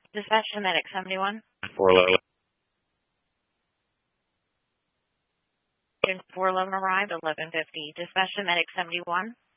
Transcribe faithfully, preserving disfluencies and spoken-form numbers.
Dispatch to Medic seventy-one. four eleven. four eleven arrived, eleven fifty. Dispatch to Medic seventy-one.